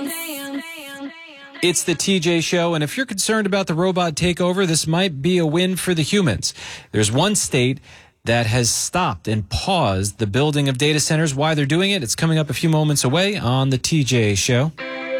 It's the TJ Show, and if you're concerned about the robot takeover, this might be a win for the humans. There's one state that has stopped and paused the building of data centers. Why they're doing it, it's coming up a few moments away on the TJ Show.